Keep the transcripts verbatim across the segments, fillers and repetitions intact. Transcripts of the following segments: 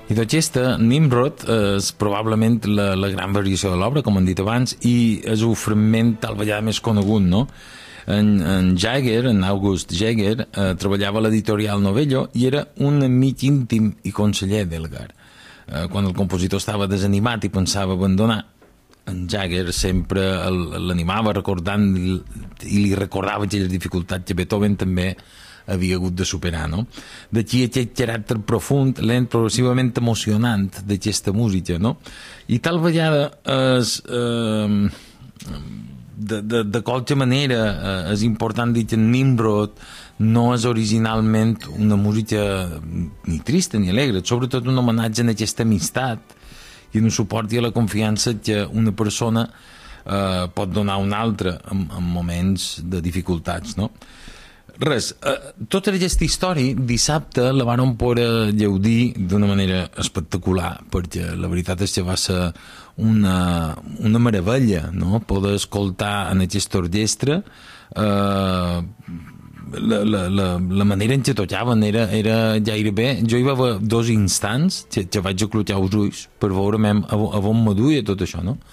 I d'aquesta, Nimrod és probablement la, la gran variació de l'obra, com hem dit abans, i és un fragment tal vegada més conegut, no? En, en Jagger, en August Jagger, eh, treballava a l'editorial Novello i era un amic íntim i conseller d'Elgar. Eh, quan el compositor estava desanimat i pensava abandonar, en Jagger sempre l'animava recordant i li recordava aquelles dificultats que Beethoven també havia hagut de superar, no? D'aquí aquest caràcter profund, lent, progressivament emocionant d'aquesta música, no? I tal vegada és, eh, de, de, de qualque manera eh, és important dir que Nimrod no és originalment una música ni trista ni alegre, sobretot un homenatge a aquesta amistat i un suport i a la confiança que una persona eh, pot donar a una altra en, en moments de dificultats, no? Res, eh, tota aquesta història dissabte la van poder lleudir d'una manera espectacular, perquè la veritat és que va ser una, una meravella, no? Poder escoltar en aquesta orquestra eh, la, la, la, la manera en què tocaven era, era gairebé... Jo hi va haver dos instants que, que vaig aclucar els ulls per veure a, a on me duia tot això, no?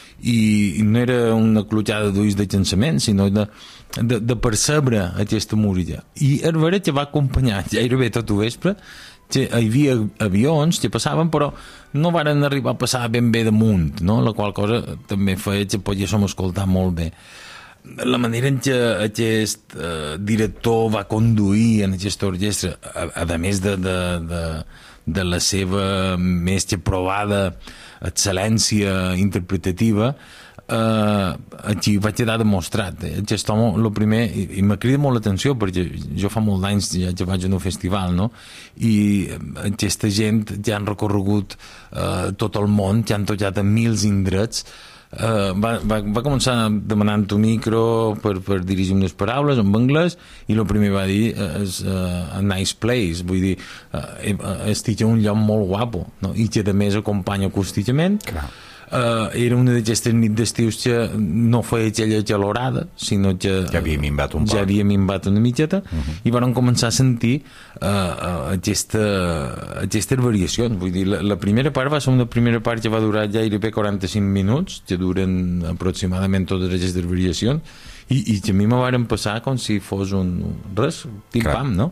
I no era una clotjada d'ulls de cansament, sinó de, de, de percebre aquesta música. I Hervé que va acompanyar gairebé tot el vespre, que hi havia avions que passaven, però no varen arribar a passar ben bé damunt, no? La qual cosa també feia que poguéssim escoltar molt bé. La manera en què aquest eh, director va conduir en aquesta orquestra, a, a més de, de, de, de la seva més que provada excel·lència interpretativa, eh, aquí va quedar demostrat. Eh? Aquest home, el primer, i, i m'ha cridat molt l'atenció, perquè jo fa molt d'anys ja, ja vaig a un festival, no? I aquesta gent ja han recorregut eh, tot el món, ja han tocat a mils indrets. Uh, va, va, va començar demanant un micro per, per dirigir unes paraules en anglès i el primer va dir és uh, a nice place, vull dir uh, estic a un lloc molt guapo, no? I que a més acompanya acústicament. Uh, era una d'aquestes nit d'estius que no feia aquella calorada, sinó que ja havia minvat un poc, ja havia minvat una mitjeta, uh -huh. I van començar a sentir uh, uh, aquesta, aquestes variacions. Vull dir, la, la primera part va ser una primera part que va durar gairebé quaranta-cinc minuts, que duren aproximadament totes aquestes variacions, i, i que a mi me varen passar com si fos un res, pim-pam, no?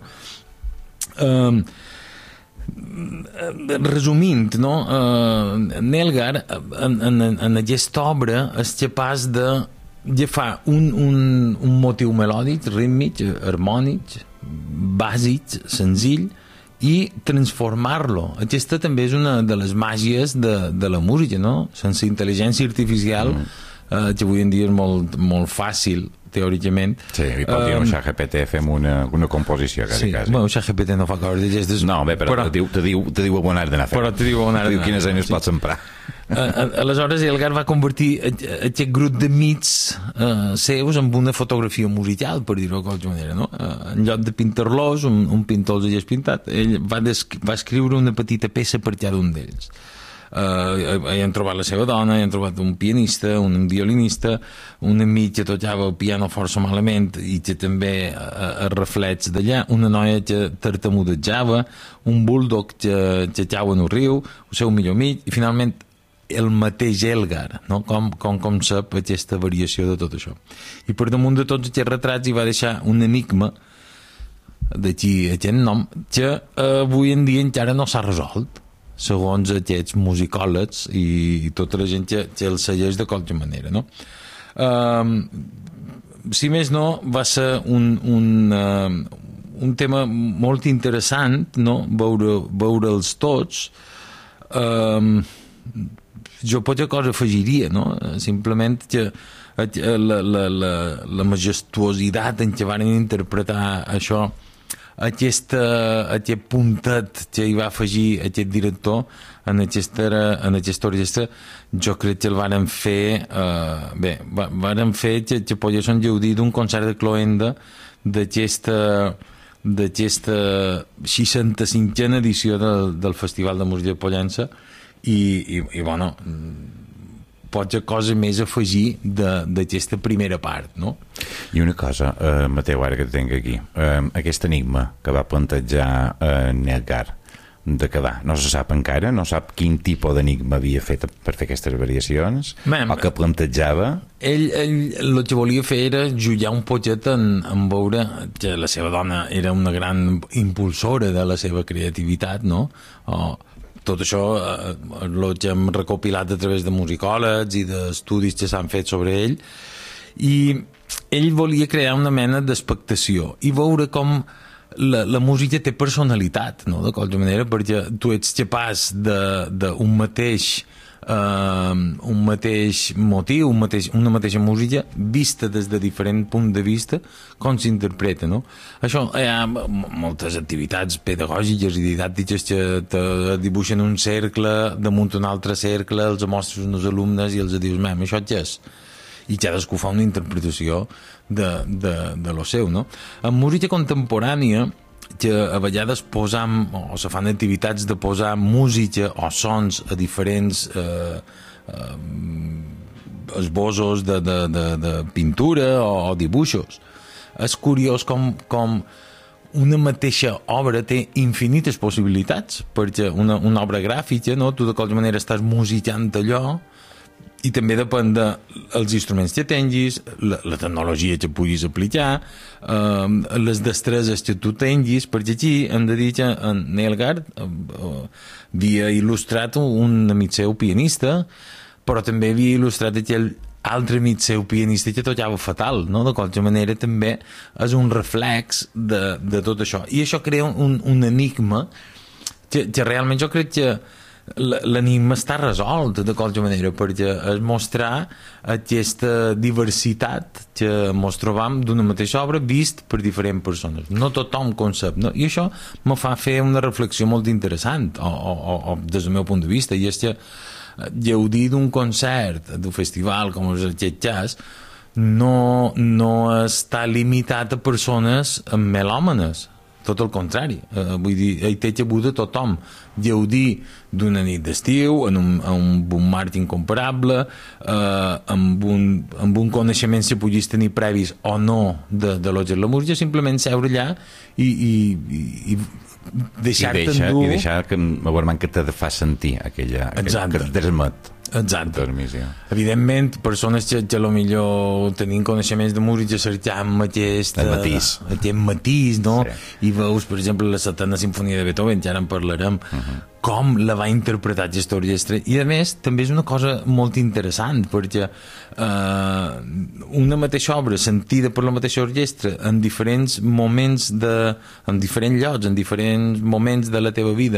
Uh, resumint, no? Uh, Nelgar en, en, en aquesta obra és capaç de agafar un, un, un motiu melòdic, rítmic, harmònic, bàsic, senzill, i transformar-lo. Aquesta també és una de les màgies de, de la música, no? Sense intel·ligència artificial, mm. uh, que avui en dia és molt, molt fàcil, teòricament. Sí, li pot dir um, un ChatGPT, fem una, una composició, quasi, sí, quasi. Bueno, ChatGPT no fa coses d'aquestes. No, bé, però, però te diu, te diu, te diu on has d'anar a fer. Però te diu on has d'anar. Quines eines sí. pots emprar. Uh, aleshores, Elgar va convertir aquest grup d'amics uh, seus en una fotografia musical, per dir-ho de qualsevol manera, no? Uh, en lloc de pintar-los, un, un pintor els hagués pintat, ell va, va escriure una petita peça per cada un d'ells. Uh, hi han trobat la seva dona, hi han trobat un pianista, un violinista, un amic que tocava el piano força malament i que també uh, es reflex d'allà, una noia que tartamudejava, un bulldog que, que cau en un riu, el seu millor amic, i finalment el mateix Elgar, no? com, com, com sap aquesta variació de tot això. I per damunt de tots aquests retrats hi va deixar un enigma, d'aquí aquest nom, que uh, avui en dia encara no s'ha resolt, segons aquests musicòlegs i tota la gent que, que el segueix de qualsevol manera, no? Uh, si més no, va ser un, un, uh, un tema molt interessant, no? Veure, veure'ls tots. Uh, jo poca cosa afegiria, no? Simplement que la, la, la, la majestuositat en què van interpretar això, Aquesta, aquest puntet que hi va afegir aquest director en aquesta, en aquesta orquestra, jo crec que el varen fer eh, bé, varen fer que, que poguessin gaudir d'un concert de cloenda d'aquesta d'aquesta seixanta-cinquena edició del, del Festival de Música de Pollença i, i, i bueno, poca cosa més a afegir d'aquesta primera part, no? I una cosa, eh, Mateu, ara que tinc aquí, eh, aquest enigma que va plantejar eh, Nelgar, de quedar. No se sap encara, no sap quin tipus d'enigma havia fet per fer aquestes variacions, Mem, o que plantejava. Ell, ell el que volia fer era jutjar un poquet en, en veure que la seva dona era una gran impulsora de la seva creativitat, no? O, tot això eh, el que hem recopilat a través de musicòlegs i d'estudis que s'han fet sobre ell, i ell volia crear una mena d'expectació i veure com La, la música té personalitat, no? De qualsevol manera, perquè tu ets capaç d'un mateix uh, un mateix motiu, un mateix, una mateixa música vista des de diferent punt de vista, com s'interpreta, no? Això, hi ha moltes activitats pedagògiques i didàctiques que te dibuixen un cercle damunt un altre cercle, els mostres uns alumnes i els dius, mem, això què és? I cadascú fa una interpretació de, de, de lo seu, no? En música contemporània, que a vegades posam, o se fan activitats de posar música o sons a diferents eh, eh, esbossos de, de, de, de pintura o, o dibuixos. És curiós com, com una mateixa obra té infinites possibilitats, perquè una, una obra gràfica, no? Tu de qualsevol manera estàs musicant allò, i també depèn dels instruments que tinguis, la, la tecnologia que puguis aplicar, eh, les destreses que tu tinguis, perquè aquí hem de dir que en Neil Gard eh, havia il·lustrat un amic seu pianista, però també havia il·lustrat aquell altre amic seu pianista que tocava fatal, no? De qualsevol manera també és un reflex de, de tot això. I això crea un, un enigma que, que realment jo crec que l'enigma està resolt de qualsevol manera, perquè és mostrar aquesta diversitat que ens trobam d'una mateixa obra vist per diferents persones. No tothom concep, no? I això me fa fer una reflexió molt interessant o, o, o des del meu punt de vista, i és que gaudir d'un concert, d'un festival com és aquest cas, no, no està limitat a persones melòmanes, tot el contrari. Eh, vull dir, hi té cabuda tothom. Gaudir d'una nit d'estiu, en un, en un mar incomparable, eh, amb, un, amb un coneixement que puguis tenir previs o no de, de l'objet de la música, simplement seure allà i, i, i deixar-te deixa, endur... I deixar que, que te fa sentir aquella... Exacte. Que et transmet. Exacte. Transmissió. Evidentment, persones que, que potser tenint coneixements de música cercam aquest, el matís, aquest matís, no? Sí. I veus, per exemple, la setena sinfonia de Beethoven, que ara en parlarem, uh -huh. com la va interpretar aquesta orquestra. I a més, també és una cosa molt interessant, perquè eh, una mateixa obra sentida per la mateixa orquestra en diferents moments de, en diferents llocs, en diferents moments de la teva vida,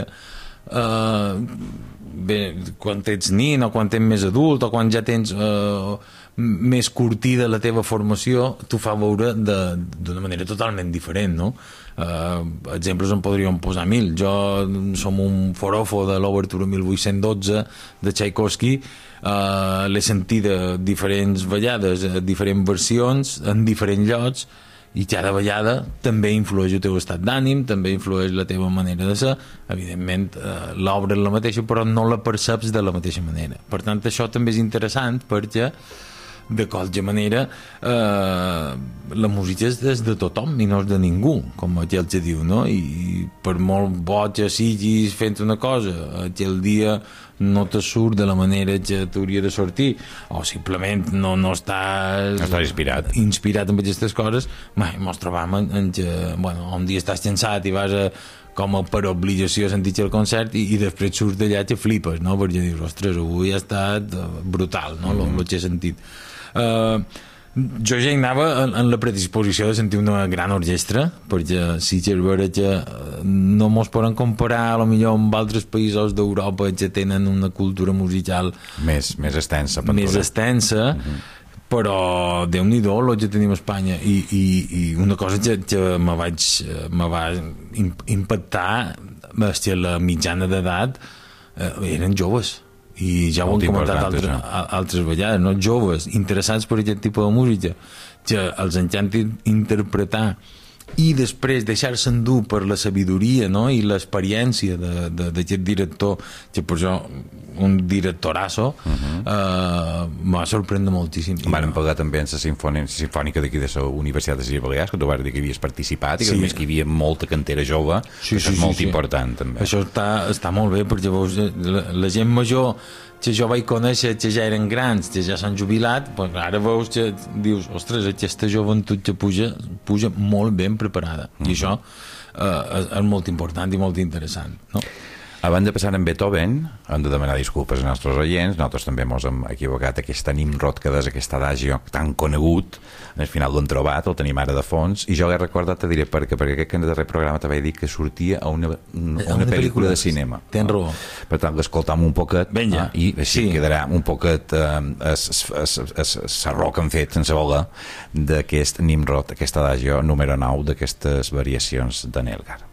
Uh, bé, quan ets nin o quan ets més adult o quan ja tens uh, més curtida la teva formació, t'ho fa veure d'una manera totalment diferent, no? Uh, exemples en podríem posar mil. Jo som un forofo de l'obertura mil vuit-cents dotze de Tchaikovsky, uh, l'he sentit diferents vegades, diferents versions en diferents llocs, i cada vegada també influeix el teu estat d'ànim, també influeix la teva manera de ser. Evidentment, eh, l'obra és la mateixa, però no la perceps de la mateixa manera. Per tant, això també és interessant, perquè de qualsevol manera eh, la música és de tothom i no és de ningú, com aquell que diu, no? I per molt bo que siguis fent una cosa, aquell dia no te surt de la manera que t'hauria de sortir, o simplement no, no estàs, no estàs inspirat inspirat amb aquestes coses, mos trobam en, en que, bueno, un dia estàs cansat i vas a, com a per obligació a sentir el concert i, i després surts d'allà que flipes, no? Perquè dius, ostres, avui ha estat brutal, no? Mm-hmm. el que he sentit. Uh, jo ja anava en, en la predisposició de sentir una gran orquestra, perquè sí que és vera que no mos poden comparar a lo millor amb altres països d'Europa que tenen una cultura musical més, més extensa, més extensa, uh-huh. però Déu-n'hi-do el que tenim a Espanya, i, i, i una cosa que, que me vaig me va impactar és que la mitjana d'edat eh, eren joves, i ja ho hem comentat altres, no? altres vegades, no? Joves interessats per aquest tipus de música que els encanta interpretar i després deixar-se endur per la sabidoria, no? I l'experiència d'aquest director, que per això un directorazo, uh -huh. uh, m'ha sorprès moltíssim. Van pagar també en la sinfònica, sinfònica d'aquí de la Universitat de les Illes Balears, que tu vas dir que havies participat i que sí. a més que hi havia molta cantera jove, sí, que sí, això és sí, molt sí. important també. Això està, està molt bé, perquè veus, la, la gent major que jo vaig conèixer que ja eren grans, que ja s'han jubilat, pues ara veus que dius, ostres, aquesta joventut que puja, puja molt ben preparada, uh -huh. i això eh, és, és molt important i molt interessant, no? Abans de passar en Beethoven, hem de demanar disculpes als nostres oients, nosaltres també ens hem equivocat, aquest Nimrod, que és aquest adagio tan conegut, al final l'hem trobat, el tenim ara de fons, i jo he recordat, te diré per què, perquè aquest darrer programa te vaig dir que sortia a una, una, una pel·lícula de cinema. Tens raó. Per tant, l'escoltam un poquet, Venja. i així sí. quedarà un poquet eh, s'arrò que han fet, sense voler, d'aquest Nimrod, aquest adagio número nou d'aquestes variacions de Nelgar.